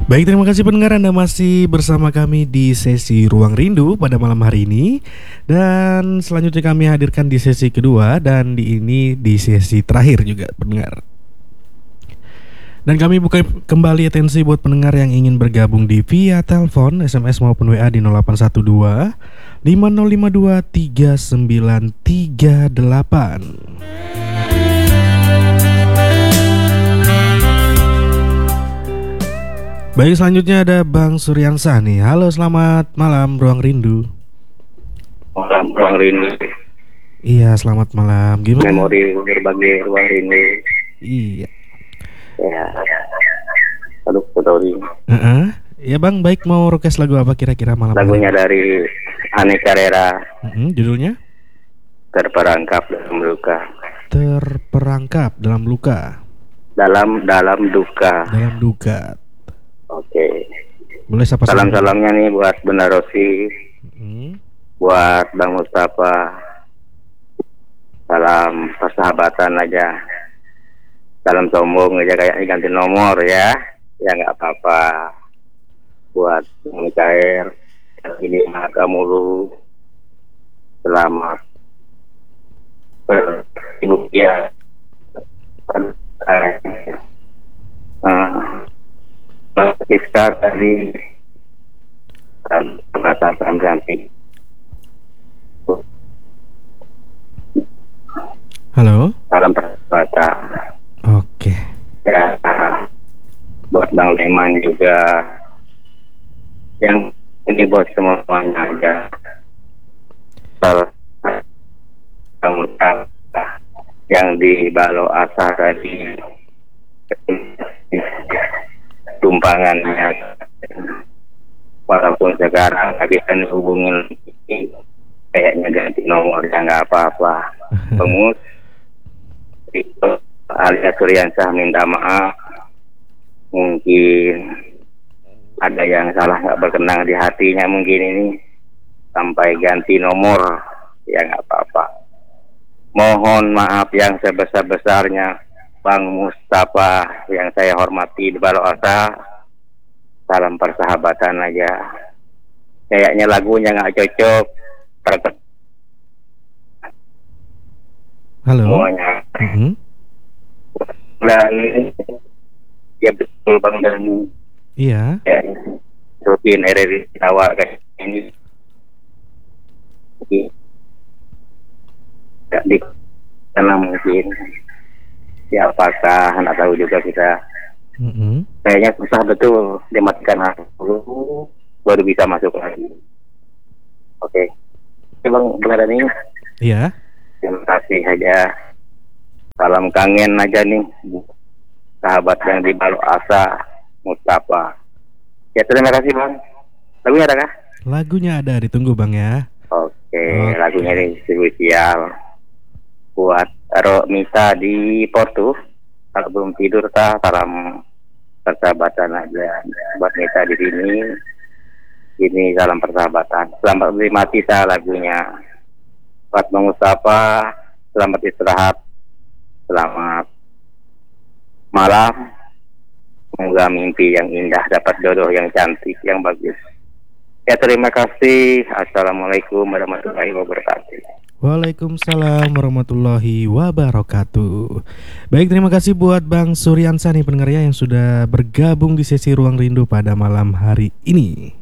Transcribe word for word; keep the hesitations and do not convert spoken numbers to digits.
Baik, terima kasih pendengar, Anda masih bersama kami di sesi Ruang Rindu pada malam hari ini. Dan selanjutnya kami hadirkan di sesi kedua, dan di ini di sesi terakhir juga pendengar. Dan kami buka kembali atensi buat pendengar yang ingin bergabung di via telepon, S M S maupun W A di nol delapan satu dua lima nol lima dua tiga sembilan tiga delapan. Baik, selanjutnya ada Bang Suryansah nih. Halo, selamat malam Ruang Rindu. Malam Ruang Rindu. Iya, selamat malam. Gimana? Memori berbagi Ruang Rindu. Iya. Ya. Aduh, sorry. Uh-uh. Ya Bang, baik, mau request lagu apa kira-kira malam Lagunya hari? dari Ane Carrera. Uh-huh. Judulnya? Terperangkap dalam luka. Terperangkap dalam luka. Dalam dalam duka. Dalam duka. Oke. Boleh sapa salam-salamnya nih buat Bunda Rosi, hmm. buat Bang Mustafa. Salam persahabatan aja. Salam sombong aja kayak ganti nomor ya. Ya nggak apa-apa. Buat Mikael, ini maka mulu. Selamat Ibu ya. Uh, Siska tadi dan pengatasan cantik. Halo. Salam persahabatan. Oke. Ya, buat Bang Leman juga. Yang ini buat semuanya aja. Salam kamu yang di Balo Asa tadi. Tumpangannya walaupun sekarang lagi kan hubungin kayaknya ganti nomor ya nggak apa-apa. Pengus alias Suryansah minta maaf, mungkin ada yang salah nggak berkenan di hatinya mungkin ini sampai ganti nomor ya nggak apa-apa. Mohon maaf yang sebesar-besarnya Bang Mustafa yang saya hormati di Balo Asa. Salam persahabatan aja. Kayaknya lagunya nggak cocok. Terket. Halo. Semuanya. Mm-hmm. Dan ya betul Bang dan iya. Ya, rutin R R I Tawa kayak ini. Tidak di karena mungkin. Ya apakah nggak tahu juga kita. Mm-hmm. Kayaknya susah betul dimatikan dulu baru bisa masuk lagi. Oke, okay. Bang beneran ini. Iya. Terima kasih aja. Salam kangen aja nih sahabat yang di Balo Asa, Mustafa. Ya terima kasih Bang. Lagunya ada kah? Lagunya ada, ditunggu Bang ya. Oke, okay. Okay. Lagunya ini spesial buat Ro Mita di Porto. Kalau belum tidur ta salam persahabatan aja buat Mita di sini. Ini salam persahabatan. Selamat menikmati ta lagunya. Buat Bang Mustafa, selamat istirahat. Selamat malam. Semoga mimpi yang indah dapat jodoh yang cantik, yang bagus. Ya terima kasih. Assalamualaikum warahmatullahi wabarakatuh. Waalaikumsalam warahmatullahi wabarakatuh. Baik, terima kasih buat Bang Suryansah nih pendengarnya yang sudah bergabung di sesi Ruang Rindu pada malam hari ini.